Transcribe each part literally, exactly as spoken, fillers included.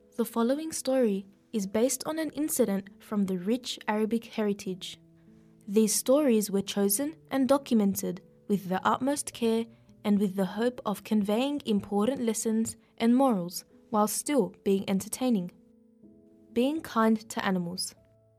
The following story is based on an incident from the rich Arabic heritage. These stories were chosen and documented with the utmost care and with the hope of conveying important lessons and morals while still being entertaining. Being kind to animals.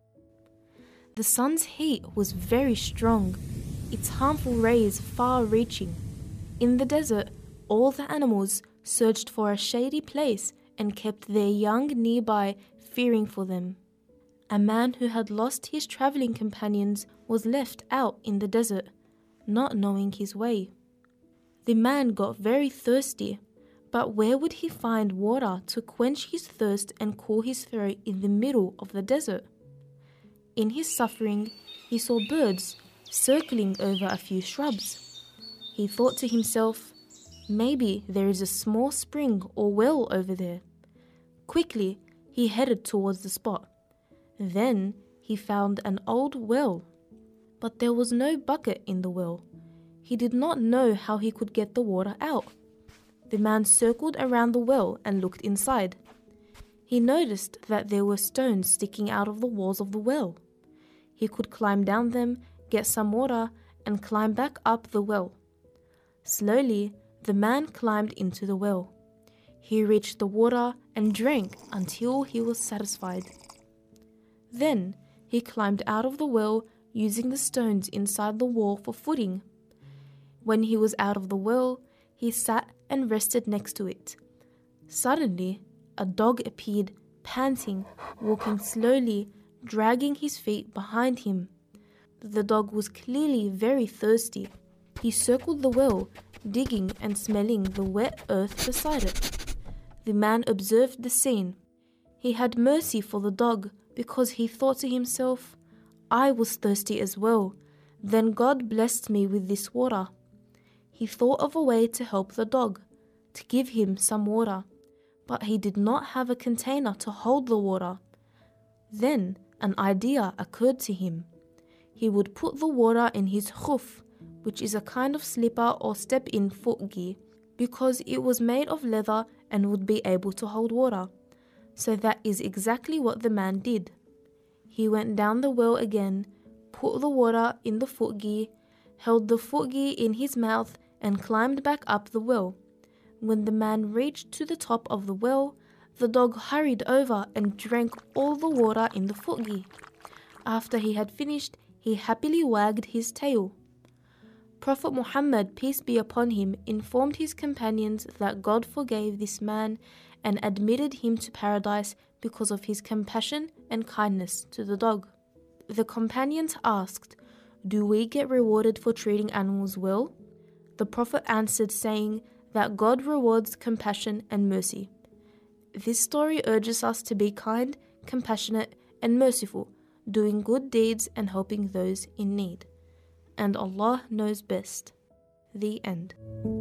The sun's heat was very strong, its harmful rays far-reaching. In the desert, all the animals searched for a shady place and kept their young nearby, fearing for them. A man who had lost his traveling companions was left out in the desert, not knowing his way. The man got very thirsty, but where would he find water to quench his thirst and cool his throat in the middle of the desert? In his suffering, he saw birds circling over a few shrubs. He thought to himself, maybe there is a small spring or well over there. Quickly, he headed towards the spot. Then he found an old well, but there was no bucket in the well. He did not know how he could get the water out. The man circled around the well and looked inside. He noticed that there were stones sticking out of the walls of the well. He could climb down them, get some water, and climb back up the well. Slowly, the man climbed into the well. He reached the water and drank until he was satisfied. Then he climbed out of the well using the stones inside the wall for footing. When he was out of the well, he sat and rested next to it. Suddenly, a dog appeared, panting, walking slowly, dragging his feet behind him. The dog was clearly very thirsty. He circled the well, digging and smelling the wet earth beside it. The man observed the scene. He had mercy for the dog because he thought to himself, I was thirsty as well. Then God blessed me with this water. He thought of a way to help the dog, to give him some water, but he did not have a container to hold the water. Then an idea occurred to him. He would put the water in his khuf, which is a kind of slipper or step-in foot gear, because it was made of leather and would be able to hold water. So that is exactly what the man did. He went down the well again, put the water in the foot gear, held the foot gear in his mouth, and climbed back up the well. When the man reached to the top of the well, the dog hurried over and drank all the water in the foot gear. After he had finished, he happily wagged his tail. Prophet Muhammad, peace be upon him, informed his companions that God forgave this man and admitted him to paradise because of his compassion and kindness to the dog. The companions asked, do we get rewarded for treating animals well? The Prophet answered, saying that God rewards compassion and mercy. This story urges us to be kind, compassionate, and merciful, doing good deeds and helping those in need. And Allah knows best. The end.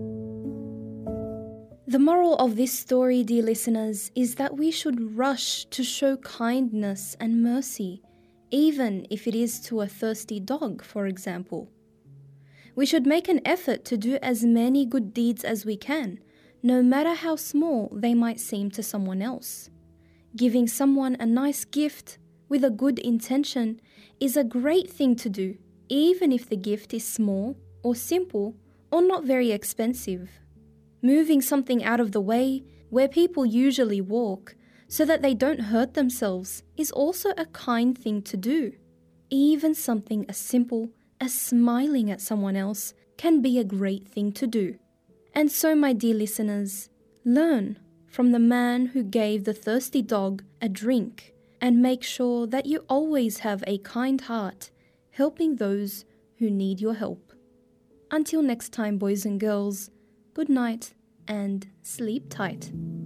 The moral of this story, dear listeners, is that we should rush to show kindness and mercy, even if it is to a thirsty dog, for example. We should make an effort to do as many good deeds as we can, no matter how small they might seem to someone else. Giving someone a nice gift with a good intention is a great thing to do, even if the gift is small or simple or not very expensive. Moving something out of the way where people usually walk so that they don't hurt themselves is also a kind thing to do. Even something as simple as smiling at someone else can be a great thing to do. And so, my dear listeners, learn from the man who gave the thirsty dog a drink and make sure that you always have a kind heart, helping those who need your help. Until next time, boys and girls, good night and sleep tight.